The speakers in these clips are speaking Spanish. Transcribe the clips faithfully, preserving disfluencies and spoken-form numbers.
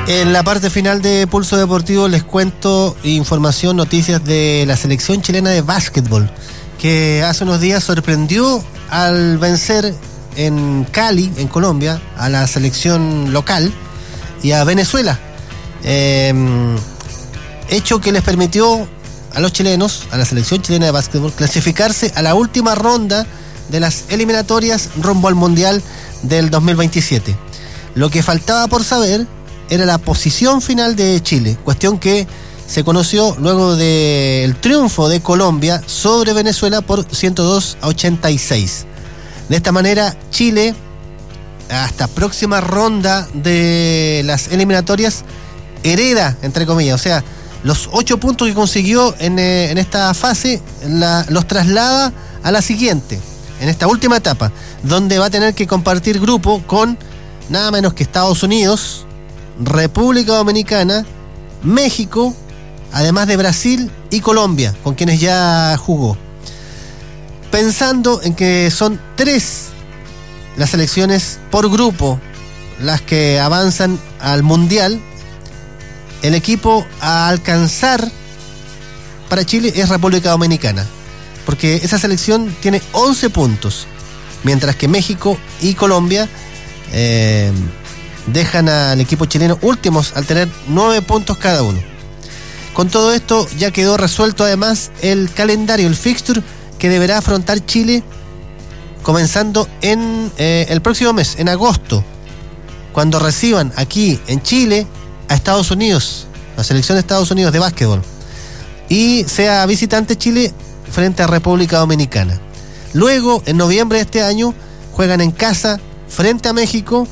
En la parte final de Pulso Deportivo les cuento información, noticias de la selección chilena de básquetbol, que hace unos días sorprendió al vencer en Cali, en Colombia, a la selección local y a Venezuela. Eh, hecho que les permitió a los chilenos, a la selección chilena de básquetbol, clasificarse a la última ronda de las eliminatorias rumbo al Mundial del dos mil veintisiete. Lo que faltaba por saber era la posición final de Chile, cuestión que se conoció luego del triunfo de Colombia sobre Venezuela por ciento dos a ochenta y seis. De esta manera, Chile, hasta próxima ronda de las eliminatorias, hereda, entre comillas, o sea, los ocho puntos que consiguió en, eh, en esta fase la, los traslada a la siguiente, en esta última etapa, donde va a tener que compartir grupo con nada menos que Estados Unidos, República Dominicana, México, además de Brasil y Colombia, con quienes ya jugó. Pensando en que son tres las selecciones por grupo las que avanzan al Mundial, el equipo a alcanzar para Chile es República Dominicana, porque esa selección tiene once puntos, mientras que México y Colombia eh, dejan al equipo chileno últimos al tener nueve puntos cada uno. Con todo esto ya quedó resuelto además el calendario, el fixture que deberá afrontar Chile comenzando en eh, el próximo mes, en agosto, cuando reciban aquí en Chile a Estados Unidos, la selección de Estados Unidos de básquetbol, y sea visitante Chile frente a República Dominicana. Luego, en noviembre de este año, juegan en casa frente a México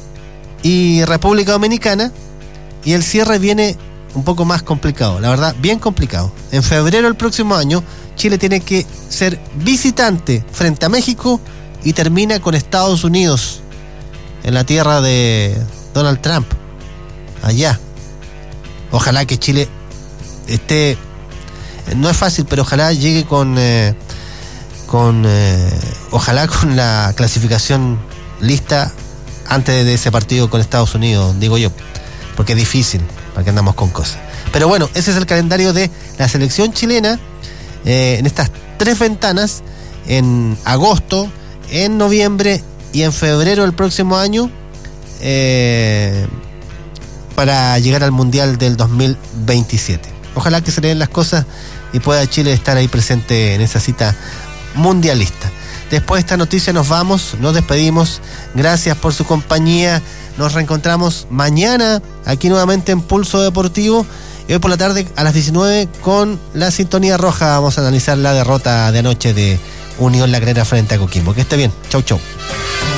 y República Dominicana, y el cierre viene un poco más complicado, la verdad, bien complicado. En febrero del próximo año, Chile tiene que ser visitante frente a México y termina con Estados Unidos, en la tierra de Donald Trump, allá. Ojalá que Chile esté, no es fácil, pero ojalá llegue con, eh, con eh, ojalá con la clasificación lista antes de ese partido con Estados Unidos, digo yo, porque es difícil, para que andamos con cosas. Pero bueno, ese es el calendario de la selección chilena eh, en estas tres ventanas, en agosto, en noviembre y en febrero del próximo año, eh, para llegar al Mundial del dos mil veintisiete. Ojalá que se le den las cosas y pueda Chile estar ahí presente en esa cita mundialista. Después de esta noticia nos vamos, nos despedimos. Gracias por su compañía. Nos reencontramos mañana aquí nuevamente en Pulso Deportivo. Y hoy por la tarde a las diecinueve con la Sintonía Roja vamos a analizar la derrota de anoche de Unión La Calera frente a Coquimbo. Que esté bien. Chau, chau.